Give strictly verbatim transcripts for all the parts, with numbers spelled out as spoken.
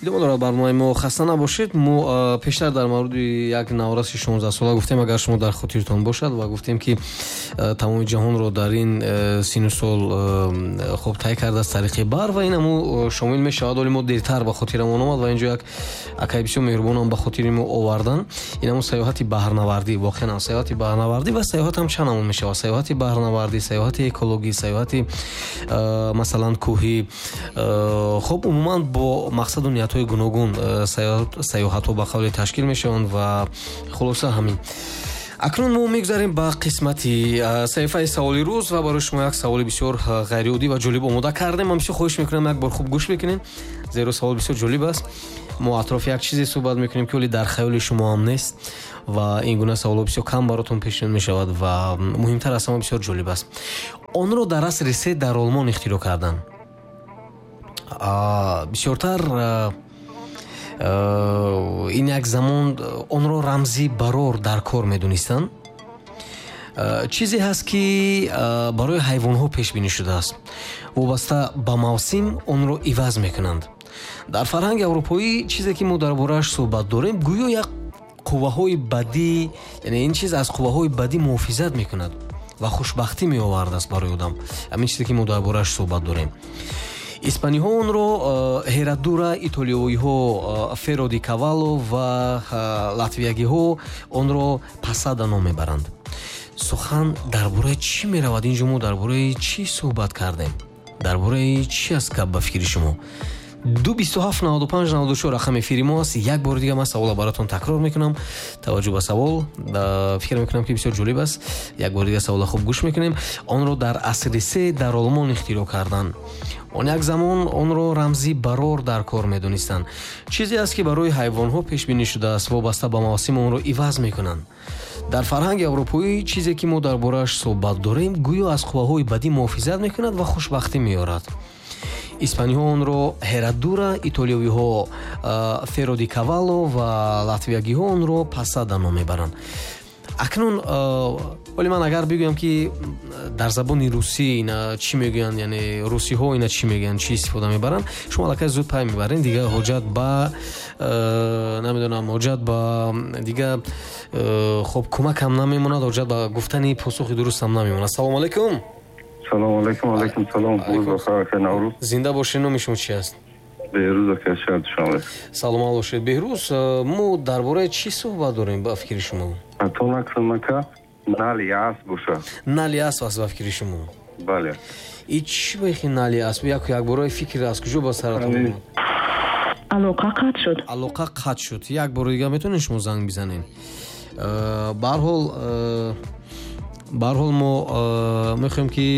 идома дорад барномаи мо. Хаста набошед. мо пештар дар мавриди як навораси шонздаҳ сола гуфтем, агар шумо дар хотиртон бошад, ва гуфтем ки тамоми ҷаҳонро дар ин сину сол хоб тай карда аз тариқи бар ва инаму шомил мешавад. Оли мо дертар ба хотирамон омад ва инҷо як акай бисёр меҳрубонам ба хотири мо овардан. Инаму саёҳати баҳрнавардӣ, воқеан саёҳати баҳрнавардӣ ва саёҳат ҳам чанд намуд мешавад. саёҳати баҳрнавардӣ, саёҳати экологӣ, саёҳати масалан кӯҳӣ. хоб умуман бо мақсаду ниятҳои гуногун саёҳатҳо ба қавле ташкил мешаванд ва хулоса ҳамин. акнун мо мегузарем ба қисмати саҳифаи саволи рӯз ва барои шумо як саволи бисёр ғайриоддӣ ва ҷолиб омода кардем. ман бисёр хоҳиш мекунам як бор хуб гӯш бикунем, зеро савол бисёр ҷолиб аст. мо атрофи як чизе суҳбат мекунем ки оли дар хаёли шумо ҳам нест ва ин гуна саволҳо бисёр кам баротон пешниҳод мешавад ва муҳимтар аз ҳама бисёр ҷолиб аст. онро дар асри се дар олмон ихтироъ карданд. бисёртар ин як замон онро рамзи барор дар кор медонистанд. чизе ҳаст ки барои ҳайвонҳо пешбинӣ шудааст. вобаста ба мавсим онро иваз мекунанд. дар фарҳанги аврупоӣ чизе ки мо дар борааш суҳбат дорем гӯё як қувваҳои бадӣ, яъне ин чиз аз қувваҳои бадӣ муҳофизат мекунад ва хушбахтӣ меовардааст барои одам. ҳамин чизе ки мо дар борааш суҳбат дорем. испаниҳо онро ҳерадура, итолиёиҳо феро ди кавало ва латвиягиҳо онро пасада ном мебаранд. сухан дар бораи чӣ меравад? инҷо мо дар бораи чӣ суҳбат кардем? дар бораи чӣ аст гап ба фикри шумо? ду бисту ҳафт наводу панҷ наводу чор рақами эфири мо аст. як бори дига ман савола баратон такрор мекунам. таваҷҷӯҳ ба савол, фикр мекунам ки бисёр ҷолиб аст. як бори дига савола хуб гӯш мекунем. онро дар асри се дар олмон ихтироъ карданд. он як замон онро рамзи барор дар кор медонистанд. чизе аст ки барои ҳайвонҳо пешбинӣ шудааст, вобаста ба мавсим онро иваз мекунанд. дар фарҳанги аврупоӣ чизе ки мо дар борааш суҳбат дорем гӯё аз қувваҳои бадӣ муҳофизат мекунад ва хушбахтӣ меорад. испаниҳо онро ҳерадура, итолиёвиҳо феро ди кавало ва латвиягиҳо онро пасада ном мебаранд. акнун оли ман агар бигӯям ки дар забони русӣ ина чӣ мегӯянд, яъне русиҳо ина чӣ мегӯянд, чӣ истифода мебаранд, шумо аллакай зуд пай мебарен. дига ҳоҷат ба намедонам ҳоҷат ба дига хоб кӯмакам намемонад, ҳоҷат ба гуфтани посухи дурустам намемонад. салому алайкум. салому алайкум. алайкум салом. зинда бошед. номи шумо чӣ аст? беҳрӯз ака, шад шумо. саломат бошед. беҳрӯз, мо дар бораи чӣ суҳбат дорем ба фикри шумо? атонак филмака нали асп боша. нали асп аст ба фикри шумо? бале. и чӣ бехи нали асп? як як бораи фикр аз куҷо ба саратон омад? алоқа қатъ шуд. алоқа қатъ шуд. як бори дига метавонед шумо занг бизанед? ба ҳар ҳол ба ҳар ҳол мо мехоҳем ки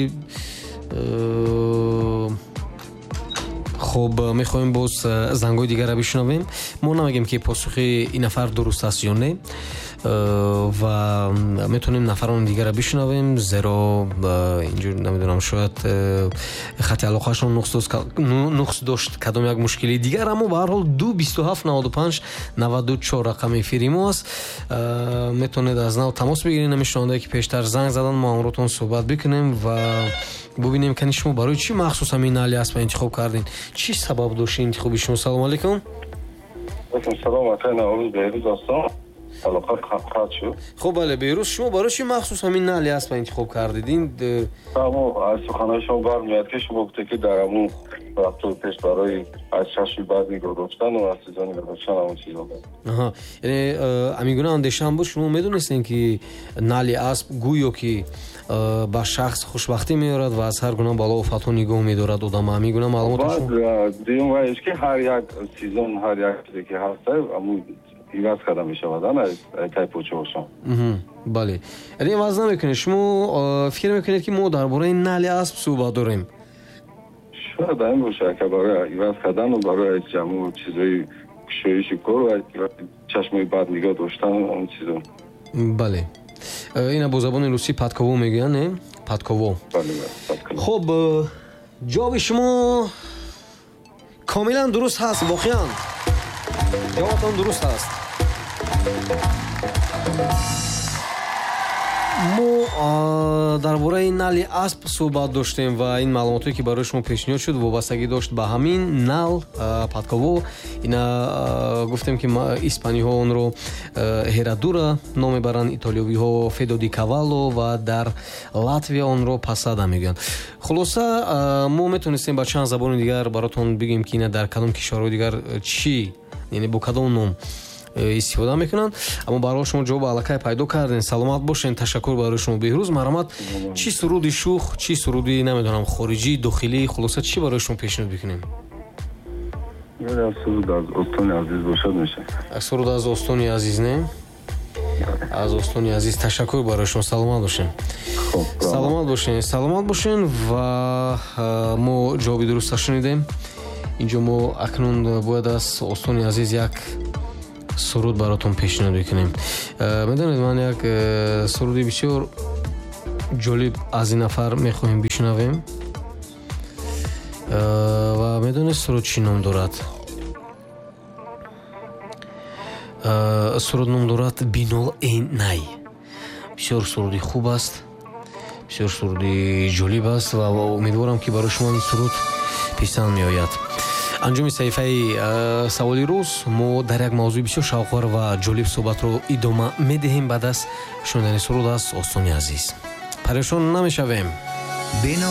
хуб мехоҳем боз зангҳои дигарро бишунавем. мо намегем ки посухи ин нафар дуруст аст ё не ва метавонем нафарони дигарро бишунавем, зеро инҷур намедонам шояд хати алоқаашон нуқс дошт кадом як мушкили дигар. аммо ба ҳар ҳол ду бисту ҳафт наводу панҷ наводу чор рақами эфири мо аст. метавонед аз нав тамос бигиред. намешунавандае ки пештар занг задан, мо ҳамроҳтон суҳбат бикунем ва бубинем кани шумо барои чӣ махсус ҳамин нали аспа интихоб кардин? чӣ сабаб дошти интихоби шумо? салому алайкум. алайкум салом. ака наврӯз беҳрӯз ҳастам. алоқа қатъ шуд. хуб бале беҳрӯз, шумо барои чӣ махсус ҳамин нали аспа интихоб кардид? ин тамо аз суханои шумо бармеяд ки шумо гуфтед ки дар ҳамун вақтҳои пеш барои аз чашми бад нигоҳ доштану аз чизо нигоҳ доштан ҳамун чизо буд. аҳа, яъне ҳамин гуна андешаам буд. шумо медонистед ки нали асп гӯё ки ба шахс хушбахтӣ меорад ва аз ҳар гуна бало офатҳо нигоҳ медорад одам. ҳамин гуна маълумоти шумо? дуюм вайш ки ҳар як сезон ҳар як чизе ки ҳаста ҳамун иваз карда мешавад тай поча бошам. бале, яъне иваз намекунед. шумо фикр мекунед ки мо дар бораи нали асп суҳбат дорем? шояд ин боша ки барои иваз кардану барои ҷамъу чизои кушоиши кор ва чашмои бад нигоҳ доштан он чизо. бале, ина бо забони русӣ падково мегӯянд, не? падково. бале. хуб, ҷавоби шумо комилан дуруст ҳаст. воқеан ҷавобатон дуруст аст. мо дар бораи нали асп суҳбат доштем ва ин маълумоте ки барои шумо пешниҳод шуд вобастагӣ дошт ба ҳамин нал падково. Ина гуфтем ки испаниҳо онро Heradura ном мебаранд, итолиёвиҳо Feddo di Cavallo ва дар Латвия онро Pasada мегӯянд. Хулоса мо метавонистем ба чанд забони дигар баротон бигӯем ки ина дар кадом кишварҳои дигар чӣ, яъне бо кадом ном истифода мекунанд. Аммо барои шумо ҷавоб аллакай пайдо кардем. Саломат бошен. Ташаккур барои шумо Беҳрӯз. Марҳамат. Чӣ суруди шух, чӣ суруди намедонам хориҷӣ, дохилӣ, хулоса чӣ барои шумо пешниҳод бикунем? Я суруд аз Остони азиз бошад меша. Суруд аз Остони азиз не? Аз Остони азиз ташаккур барои шумо. Саломат бошен. Саломат бошен. Саломат бошен ва мо ҷавоби дурустро шунидем. Инҷо мо акнун бояд аз Остони азиз як суруд баротон пешниҳод бикунем. Медонед ман як суруди бисёр ҷолиб аз ин нафар мехоҳем бишнавем ва медонед суруд чӣ ном дорад? Суруд ном дорад Бинол эй най. Бисёр суруди хуб аст, бисёр суруди ҷолиб аст ва умедворам ки барои шумо ин суруд писанд меояд. анҷоми саҳифаи саволи рӯз мо дар як мавзӯи бисёр шавқовар ва ҷолиб суҳбатро идома медиҳем баъд аз шунидани суруд аз Остони азиз. Парешон намешавем.